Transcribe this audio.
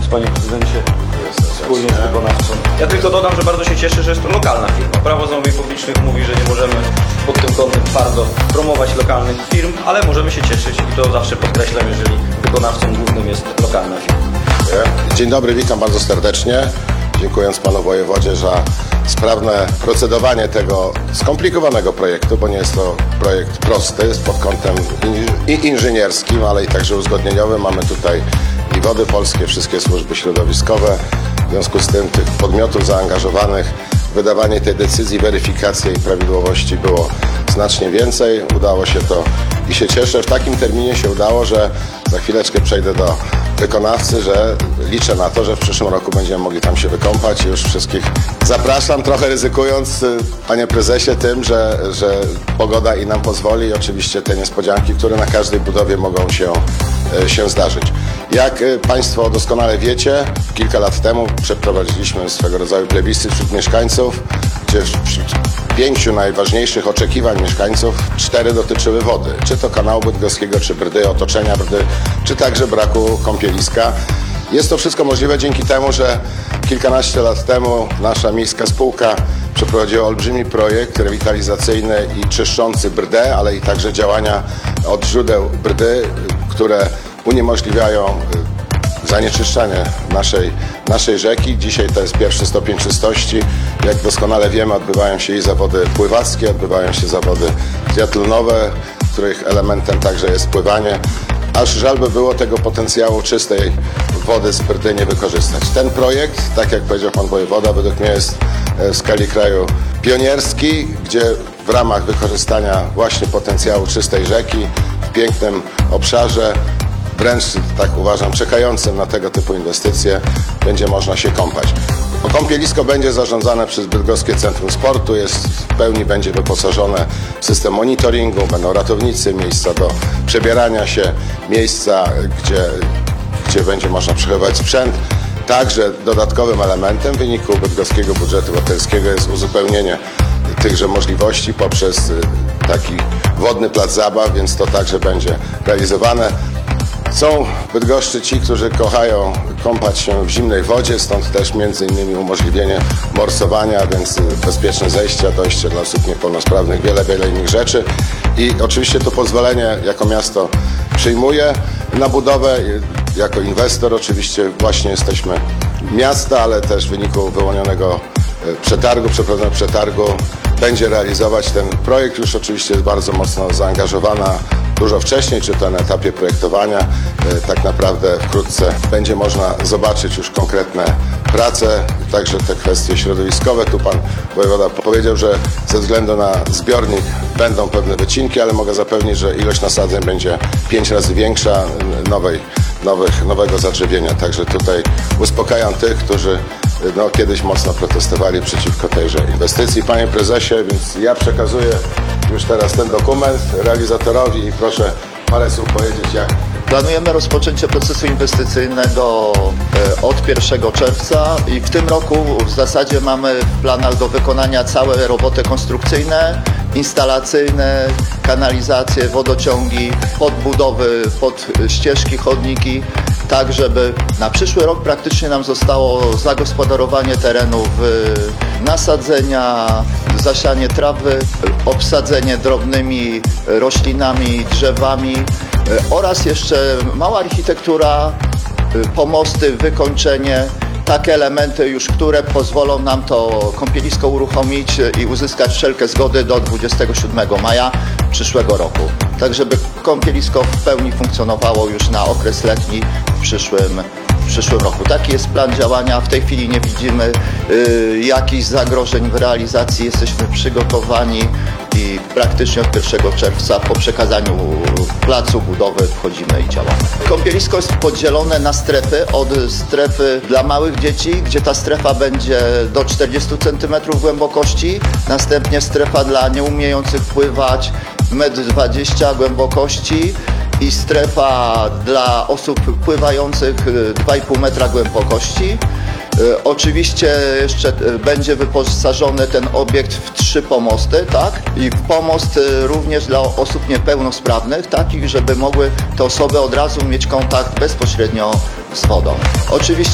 Panie Prezydencie, wspólnie z wykonawcą. Ja tylko dodam, że bardzo się cieszę, że jest to lokalna firma. Prawo zamówień publicznych mówi, że nie możemy pod tym kątem twardo promować lokalnych firm, ale możemy się cieszyć i to zawsze podkreślam, jeżeli wykonawcą głównym jest lokalna firma. Dzień dobry, witam bardzo serdecznie. Dziękując panu wojewodzie za sprawne procedowanie tego skomplikowanego projektu, bo nie jest to projekt prosty, jest pod kątem i inżynierskim, ale i także uzgodnieniowym. Mamy tutaj i Wody Polskie, wszystkie służby środowiskowe. W związku z tym tych podmiotów zaangażowanych w wydawanie tej decyzji, weryfikację i prawidłowości było znacznie więcej. Udało się to i się cieszę. W takim terminie się udało, że za chwileczkę przejdę do wykonawcy, że liczę na to, że w przyszłym roku będziemy mogli tam się wykąpać. Już wszystkich zapraszam, trochę ryzykując, panie prezesie, tym, że pogoda i nam pozwoli i oczywiście te niespodzianki, które na każdej budowie mogą się zdarzyć. Jak państwo doskonale wiecie, kilka lat temu przeprowadziliśmy swego rodzaju plebiscyt wśród mieszkańców, gdzie wśród 5 najważniejszych oczekiwań mieszkańców 4 dotyczyły wody. Czy to kanału bydgoskiego, czy Brdy, otoczenia Brdy, czy także braku kąpieliska. Jest to wszystko możliwe dzięki temu, że kilkanaście lat temu nasza miejska spółka przeprowadziła olbrzymi projekt rewitalizacyjny i czyszczący Brdę, ale i także działania od źródeł Brdy, które uniemożliwiają zanieczyszczanie naszej rzeki. Dzisiaj to jest pierwszy stopień czystości. Jak doskonale wiemy, odbywają się i zawody pływackie, odbywają się zawody triatlonowe, których elementem także jest pływanie. Aż żal by było tego potencjału czystej wody z Brdy nie wykorzystać. Ten projekt, tak jak powiedział pan wojewoda, według mnie jest w skali kraju pionierski, gdzie w ramach wykorzystania właśnie potencjału czystej rzeki w pięknym obszarze, wręcz tak uważam, czekającym na tego typu inwestycje, będzie można się kąpać. Kąpielisko będzie zarządzane przez Bydgoskie Centrum Sportu, w pełni będzie wyposażone w system monitoringu, będą ratownicy, miejsca do przebierania się, miejsca, gdzie będzie można przechowywać sprzęt. Także dodatkowym elementem w wyniku bydgoskiego budżetu obywatelskiego jest uzupełnienie tychże możliwości poprzez taki wodny plac zabaw, więc to także będzie realizowane. Są w Bydgoszczy ci, którzy kochają kąpać się w zimnej wodzie, stąd też między innymi umożliwienie morsowania, więc bezpieczne zejścia, dojście dla osób niepełnosprawnych, wiele innych rzeczy. I oczywiście to pozwolenie jako miasto przyjmuje na budowę. Jako inwestor oczywiście właśnie jesteśmy miasta, ale też w wyniku wyłonionego przeprowadzonego przetargu będzie realizować ten projekt. Już oczywiście jest bardzo mocno zaangażowana dużo wcześniej, czy to na etapie projektowania. Tak naprawdę wkrótce będzie można zobaczyć już konkretne prace, także te kwestie środowiskowe. Tu pan wojewoda powiedział, że ze względu na zbiornik będą pewne wycinki, ale mogę zapewnić, że ilość nasadzeń będzie 5 razy większa nowego zadrzewienia. Także tutaj uspokajam tych, którzy kiedyś mocno protestowali przeciwko tejże inwestycji. Panie prezesie, więc ja przekazuję już teraz ten dokument realizatorowi i proszę parę słów powiedzieć, jak. Planujemy rozpoczęcie procesu inwestycyjnego od 1 czerwca i w tym roku w zasadzie mamy w planach do wykonania całe roboty konstrukcyjne, instalacyjne, kanalizacje, wodociągi, podbudowy, pod ścieżki, chodniki, tak żeby na przyszły rok praktycznie nam zostało zagospodarowanie terenów, nasadzenia, zasianie trawy, obsadzenie drobnymi roślinami, drzewami oraz jeszcze mała architektura, pomosty, wykończenie, takie elementy już, które pozwolą nam to kąpielisko uruchomić i uzyskać wszelkie zgody do 27 maja przyszłego roku. Tak, żeby kąpielisko w pełni funkcjonowało już na okres letni w przyszłym roku. Taki jest plan działania. W tej chwili nie widzimy jakichś zagrożeń w realizacji. Jesteśmy przygotowani i praktycznie od 1 czerwca po przekazaniu placu budowy wchodzimy i działamy. Kąpielisko jest podzielone na strefy. Od strefy dla małych dzieci, gdzie ta strefa będzie do 40 cm głębokości. Następnie strefa dla nieumiejących pływać 1,20 m głębokości i strefa dla osób pływających 2,5 metra głębokości. Oczywiście jeszcze będzie wyposażony ten obiekt w 3 pomosty, tak? I pomost również dla osób niepełnosprawnych, takich, żeby mogły te osoby od razu mieć kontakt bezpośrednio z wodą. Oczywiście